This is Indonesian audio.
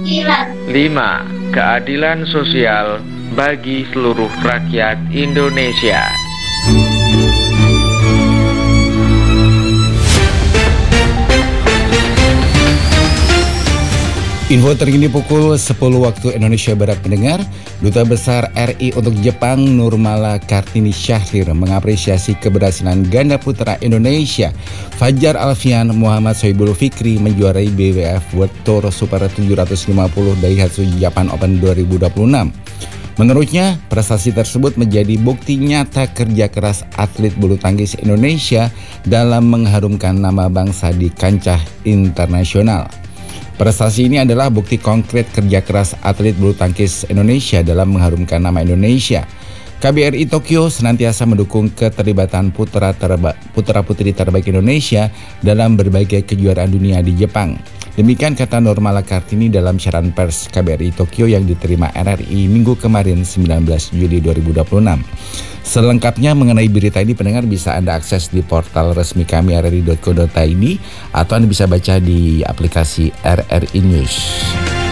5. Keadilan sosial bagi seluruh rakyat Indonesia. Info terkini pukul 10 waktu Indonesia Barat pendengar, Duta Besar RI untuk Jepang Nurmala Kartini Syahrir mengapresiasi keberhasilan ganda putra Indonesia Fajar Alfian Muhammad Sohibul Fikri menjuarai BWF World Tour Super 750 Daihatsu Japan Open 2026. Menurutnya, prestasi tersebut menjadi bukti nyata kerja keras atlet bulu tangkis Indonesia dalam mengharumkan nama bangsa di kancah internasional. Prestasi ini adalah bukti konkret kerja keras atlet bulu tangkis Indonesia dalam mengharumkan nama Indonesia. KBRI Tokyo senantiasa mendukung keterlibatan putra-putri terbaik Indonesia dalam berbagai kejuaraan dunia di Jepang. Demikian kata Nurmala Kartini dalam siaran pers KBRI Tokyo yang diterima RRI Minggu kemarin 19 Juli 2026. Selengkapnya mengenai berita ini pendengar bisa Anda akses di portal resmi kami rri.co.id atau Anda bisa baca di aplikasi RRI News.